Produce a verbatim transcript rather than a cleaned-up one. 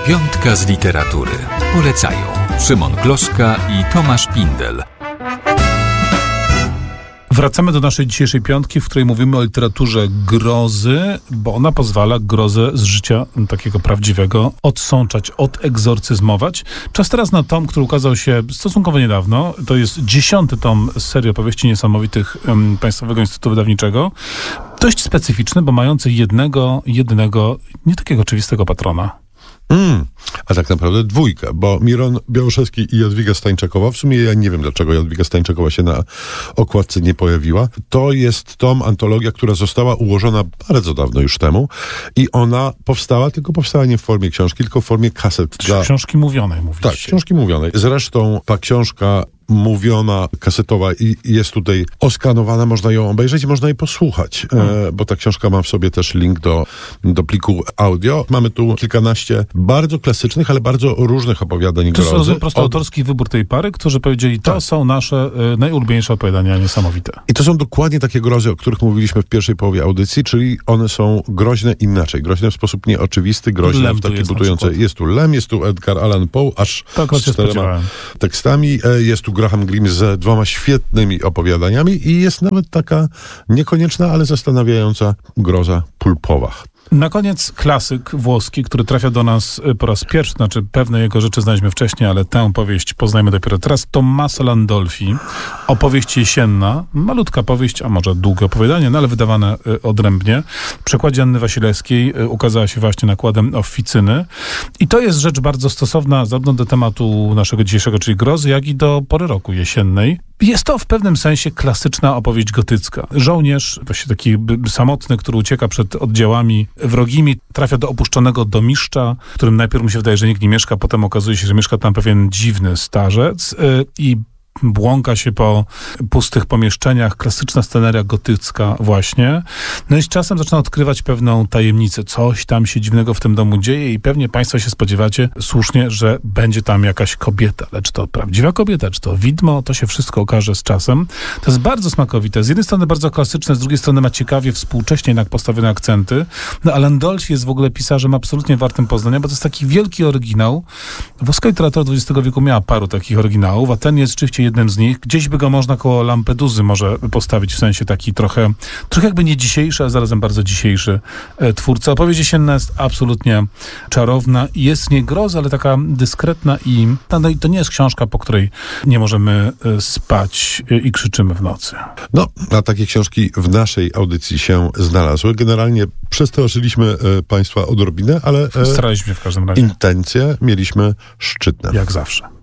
Piątka z literatury. Polecają Szymon Gloszka i Tomasz Pindel. Wracamy do naszej dzisiejszej piątki, w której mówimy o literaturze grozy, bo ona pozwala grozę z życia takiego prawdziwego odsączać, odegzorcyzmować. Czas teraz na tom, który ukazał się stosunkowo niedawno. To jest dziesiąty tom z serii opowieści niesamowitych um, Państwowego Instytutu Wydawniczego. Dość specyficzny, bo mający jednego, jedynego, nie takiego oczywistego patrona. Mm, a tak naprawdę dwójkę, bo Miron Białoszewski i Jadwiga Stańczakowa, w sumie ja nie wiem, dlaczego Jadwiga Stańczakowa się na okładce nie pojawiła. To jest tom, antologia, która została ułożona bardzo dawno już temu i ona powstała, tylko powstała nie w formie książki, tylko w formie kaset. Dla... Książki mówionej, mówiliście. Tak, książki mówionej. Zresztą ta książka mówiona, kasetowa i jest tutaj oskanowana, można ją obejrzeć i można jej posłuchać, hmm. e, bo ta książka ma w sobie też link do, do pliku audio. Mamy tu kilkanaście bardzo klasycznych, ale bardzo różnych opowiadań grozy. To jest po prostu Od... autorski wybór tej pary, którzy powiedzieli, to tak. są nasze y, najulubieńsze opowiadania niesamowite. I to są dokładnie takie grozy, o których mówiliśmy w pierwszej połowie audycji, czyli one są groźne inaczej, groźne w sposób nieoczywisty, groźne Lem w taki jest budujący. Jest tu Lem, jest tu Edgar Allan Poe, aż tak, z czterema tekstami. Jest tu Graham Greene z dwoma świetnymi opowiadaniami i jest nawet taka niekonieczna, ale zastanawiająca groza pulpowa. Na koniec klasyk włoski, który trafia do nas po raz pierwszy, znaczy pewne jego rzeczy znaliśmy wcześniej, ale tę powieść poznajmy dopiero teraz. Tommaso Landolfi, opowieść jesienna, malutka powieść, a może długie opowiadanie, no ale wydawane odrębnie. W przekładzie Anny Wasilewskiej ukazała się właśnie nakładem Oficyny. I to jest rzecz bardzo stosowna zarówno do tematu naszego dzisiejszego, czyli grozy, jak i do pory roku jesiennej. Jest to w pewnym sensie klasyczna opowieść gotycka. Żołnierz, właśnie taki samotny, który ucieka przed oddziałami wrogimi, trafia do opuszczonego domiszcza, w którym najpierw mu się wydaje, że nikt nie mieszka, potem okazuje się, że mieszka tam pewien dziwny starzec yy, i błąka się po pustych pomieszczeniach, klasyczna sceneria gotycka właśnie. No i z czasem zaczyna odkrywać pewną tajemnicę. Coś tam się dziwnego w tym domu dzieje i pewnie Państwo się spodziewacie słusznie, że będzie tam jakaś kobieta. Lecz to prawdziwa kobieta, czy to widmo, to się wszystko okaże z czasem. To jest bardzo smakowite. Z jednej strony bardzo klasyczne, z drugiej strony ma ciekawie współcześnie jednak postawione akcenty. No a Landolfi jest w ogóle pisarzem absolutnie wartym poznania, bo to jest taki wielki oryginał. Włoska literatura dwudziestego wieku miała paru takich oryginałów, a ten jest rzeczywiście jednym z nich. Gdzieś by go można koło Lampeduzy może postawić, w sensie taki trochę, trochę jakby nie dzisiejszy, a zarazem bardzo dzisiejszy e, twórca. Opowieść jesienna jest absolutnie czarowna i jest nie groza, ale taka dyskretna i no, to nie jest książka, po której nie możemy e, spać e, i krzyczymy w nocy. No, a takie książki w naszej audycji się znalazły. Generalnie przestraszyliśmy e, Państwa odrobinę, ale e, staraliśmy się w każdym razie. Intencje mieliśmy szczytne. Jak zawsze.